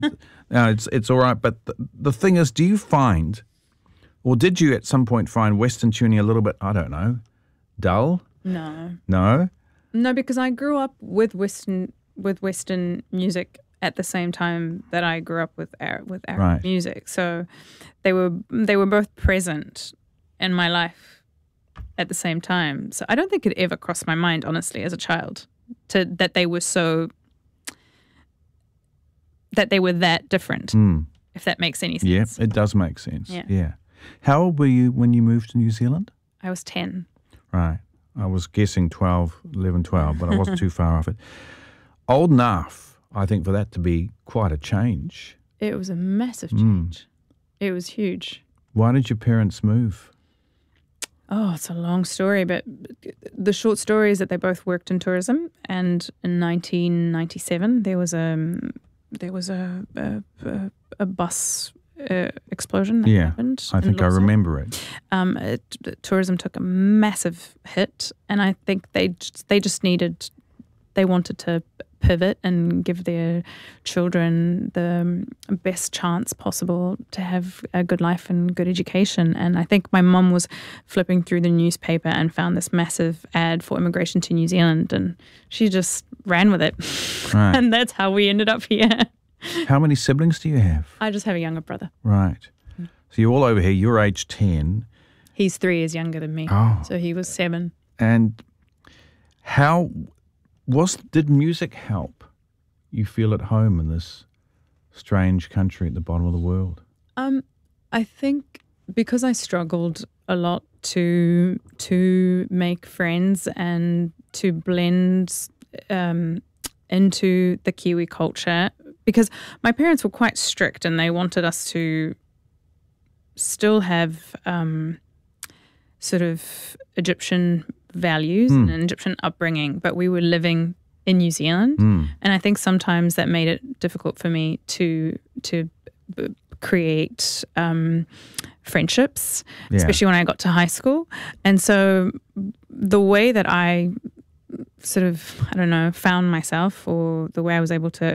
No, it's all right. But the thing is, do you find, or did you at some point find Western tuning a little bit, I don't know, dull? No. No? No, because I grew up with Western music at the same time that I grew up with Arab music. So they were both present in my life at the same time. So I don't think it ever crossed my mind, honestly, as a child, that they were that different, if that makes any sense. Yeah, it does make sense. Yeah. How old were you when you moved to New Zealand? I was 10. Right. I was guessing 11, 12, but I wasn't too far off it. Old enough, I think, for that to be quite a change. It was a massive change. It was huge. Why did your parents move? Oh, it's a long story, but the short story is that they both worked in tourism, and in 1997 there was a bus explosion that happened. I think I remember it. Tourism took a massive hit, and I think they wanted to pivot and give their children the best chance possible to have a good life and good education. And I think my mum was flipping through the newspaper and found this massive ad for immigration to New Zealand, and she just ran with it. Right. And that's how we ended up here. How many siblings do you have? I just have a younger brother. Right. So you're all over here. You're age 10. He's 3 years younger than me. Oh. So he was 7. And did music help you feel at home in this strange country at the bottom of the world? I think because I struggled a lot to make friends and to blend into the Kiwi culture, because my parents were quite strict and they wanted us to still have sort of Egyptian values and an Egyptian upbringing, but we were living in New Zealand, and I think sometimes that made it difficult for me to create friendships, especially when I got to high school. And so the way that I sort of, I don't know, found myself, or the way I was able to,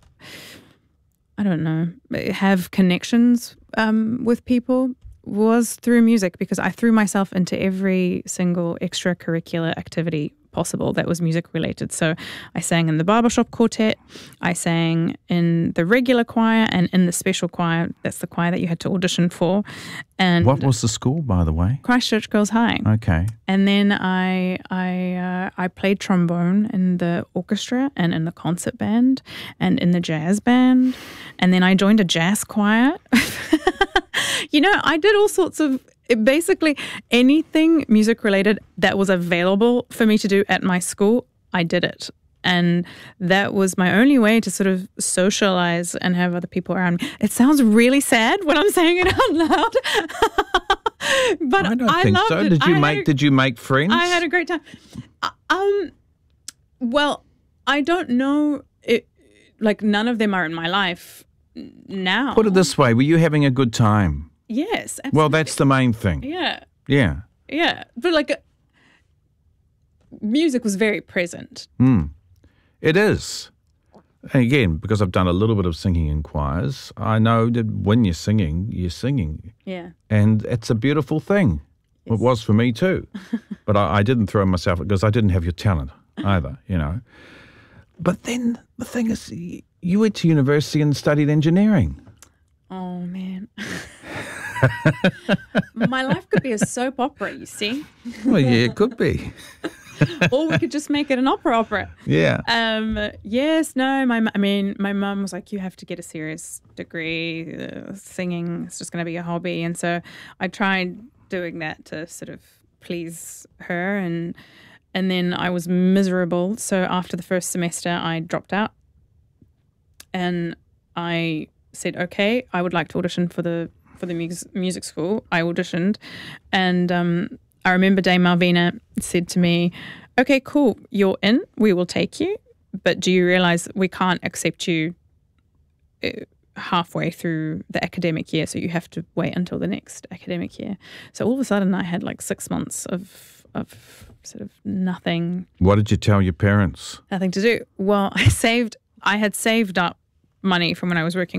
I don't know, have connections with people was through music, because I threw myself into every single extracurricular activity possible that was music related. So I sang in the barbershop quartet, I sang in the regular choir and in the special choir. That's the choir that you had to audition for. And what was the school, by the way? Christchurch Girls High. Okay. And then I played trombone in the orchestra and in the concert band and in the jazz band. And then I joined a jazz choir. You know, I did all sorts of, basically anything music related that was available for me to do at my school, I did it. And that was my only way to sort of socialize and have other people around me. It sounds really sad when I'm saying it out loud. But I don't think so. Did you make friends? I had a great time. Well, I don't know. Like, none of them are in my life now. Put it this way, were you having a good time? Yes, absolutely. Well, that's the main thing. Yeah. Yeah. Yeah. But like, music was very present. It is. And again, because I've done a little bit of singing in choirs, I know that when you're singing, you're singing. Yeah. And it's a beautiful thing. Yes. It was for me too. But I didn't throw myself, because I didn't have your talent either, you know. But then the thing is, you went to university and studied engineering. Oh, man. My life could be a soap opera, you see. Well, yeah, it could be. Or we could just make it an opera. Yeah. Yes, no, my mum was like, you have to get a serious degree. Singing is just going to be a hobby. And so I tried doing that to sort of please her. And then I was miserable. So after the first semester, I dropped out. And I said, okay, I would like to audition for the music school. I auditioned, and I remember Dame Malvina said to me, okay, cool, you're in, we will take you, but do you realize we can't accept you halfway through the academic year, so you have to wait until the next academic year. So all of a sudden I had like 6 months of sort of nothing. What did you tell your parents? Nothing to do. Well, I had saved up money from when I was working